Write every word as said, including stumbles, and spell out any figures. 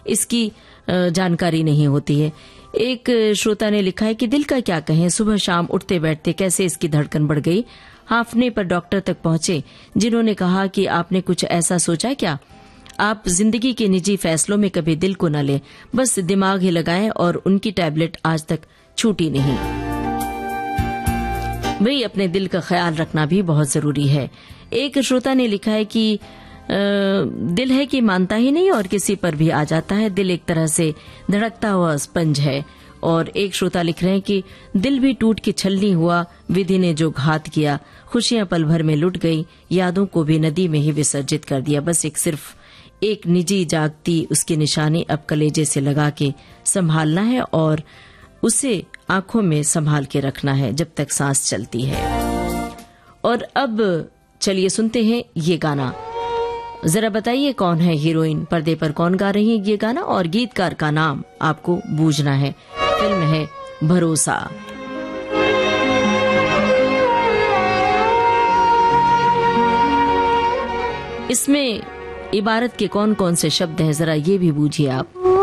इसकी जानकारी नहीं होती है। एक श्रोता ने लिखा है कि दिल का क्या कहें, सुबह शाम उठते बैठते कैसे इसकी धड़कन बढ़ गई। हांफने पर डॉक्टर तक पहुंचे, जिन्होंने कहा कि आपने कुछ ऐसा सोचा क्या? आप जिंदगी के निजी फैसलों में कभी दिल को न लें, बस दिमाग ही लगाएं, और उनकी टैबलेट आज तक छूटी नहीं। वही अपने दिल का ख्याल रखना भी बहुत जरूरी है। एक श्रोता ने लिखा है कि आ, दिल है कि मानता ही नहीं और किसी पर भी आ जाता है। दिल एक तरह से धड़कता हुआ स्पंज है। और एक श्रोता लिख रहे हैं कि दिल भी टूट के छलनी हुआ, विधि ने जो घात किया, खुशियां पल भर में लुट गई, यादों को भी नदी में ही विसर्जित कर दिया। बस एक सिर्फ एक निजी जागती उसकी निशानी अब कलेजे से लगा के संभालना है और उसे आंखों में संभाल के रखना है जब तक सांस चलती है। और अब चलिए सुनते हैं ये गाना। जरा बताइए कौन है हीरोइन, पर्दे पर कौन गा रही है ये गाना, और गीतकार का नाम आपको बूझना है। फिल्म है भरोसा। इसमें इबारत के कौन कौन से शब्द हैं, जरा ये भी बूझिए आप।